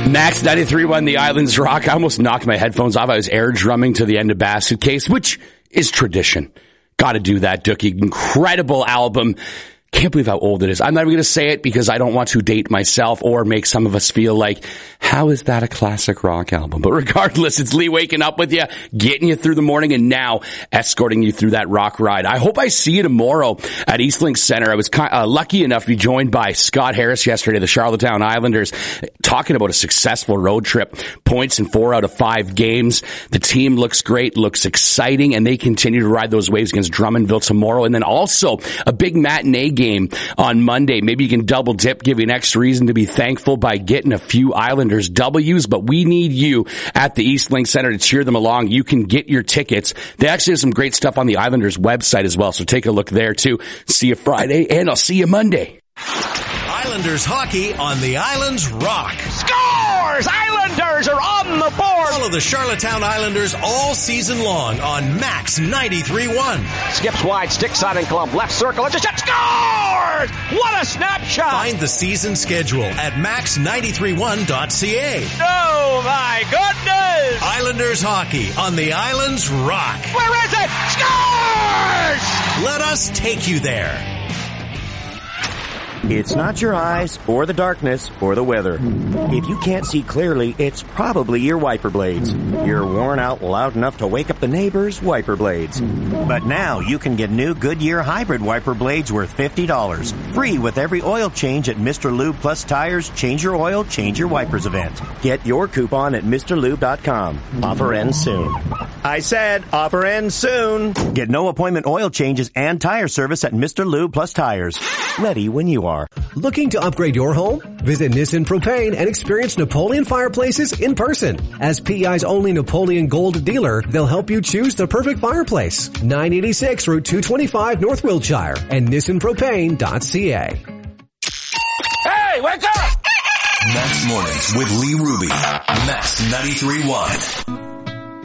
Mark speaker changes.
Speaker 1: Max 93.1 The Islands Rock. I almost knocked my headphones off. I was air drumming to the end of Basket Case, which is tradition. Got to do that, Dookie. Incredible album. Can't believe how old it is. I'm not even going to say it because I don't want to date myself or make some of us feel like, how is that a classic rock album? But regardless, it's Lee waking up with you, getting you through the morning, and now escorting you through that rock ride. I hope I see you tomorrow at Eastlink Center. I was lucky enough to be joined by Scott Harris yesterday, the Charlottetown Islanders, talking about a successful road trip, points in 4 out of 5 games. The team looks great, looks exciting, and they continue to ride those waves against Drummondville tomorrow. And then also a big matinee game on Monday. Maybe you can double dip, give you an extra reason to be thankful by getting a few Islanders W's, but we need you at the Eastlink Center to cheer them along. You can get your tickets. They actually have some great stuff on the Islanders website as well, so take a look there too. See you Friday, and I'll see you Monday.
Speaker 2: Islanders hockey on the Islands Rock.
Speaker 3: Scores! Islanders are on the board!
Speaker 2: Follow the Charlottetown Islanders all season long on Max 93.1.
Speaker 3: Skips wide, sticks side and clump, left circle, it's a shot, scores! What a snapshot!
Speaker 2: Find the season schedule at max931.ca.
Speaker 3: Oh my goodness!
Speaker 2: Islanders hockey on the Islands Rock.
Speaker 3: Where is it? Scores!
Speaker 2: Let us take you there.
Speaker 4: It's not your eyes, or the darkness, or the weather. If you can't see clearly, it's probably your wiper blades. You're worn out loud enough to wake up the neighbors' wiper blades. But now you can get new Goodyear hybrid wiper blades worth $50. Free with every oil change at Mr. Lube Plus Tires Change Your Oil, Change Your Wipers event. Get your coupon at MrLube.com. Offer ends soon. I said offer ends soon. Get no appointment oil changes and tire service at Mr. Lube Plus Tires. Ready when you are.
Speaker 5: Looking to upgrade your home? Visit Nissan Propane and experience Napoleon fireplaces in person. As PEI's only Napoleon Gold dealer, they'll help you choose the perfect fireplace. 986 Route 225 North Wiltshire and nissanpropane.ca.
Speaker 3: Hey, wake up!
Speaker 6: Max Mornings with Lee Ruby. Max 93.1.